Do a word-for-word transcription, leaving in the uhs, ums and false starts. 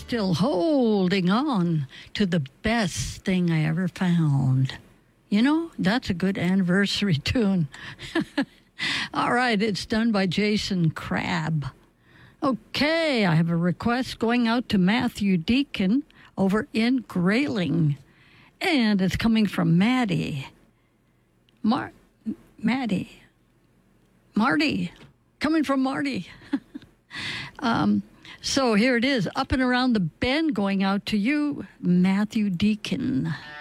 still holding on to the best thing I ever found. You know, that's a good anniversary tune. All right, it's done by Jason Crabb. Okay, I have a request going out to Matthew Deacon over in Grayling. And it's coming from Maddie. Mar- Maddie. Marty. Coming from Marty. um, so here it is, Up and Around the Bend, going out to you, Matthew Deacon.